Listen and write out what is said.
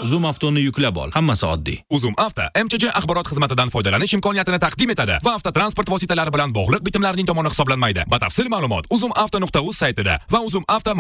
Zoom Avtoni yuklab ol. Hammasi oddiy. Uzum Avto MCJ axborot xizmatidan foydalanish imkoniyatini taqdim etadi va avtotransport vositalari bilan bog'liq bitimlarning tomoni hisoblanmaydi. Batafsil ma'lumot uzumavto.uz saytida va Uzum Avto